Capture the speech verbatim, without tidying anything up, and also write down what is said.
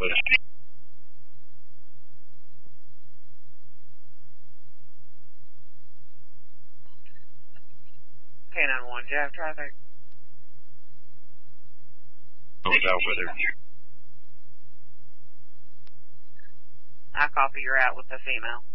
later. K nine one, do you have traffic? No doubt with her. I copy you're out with the female.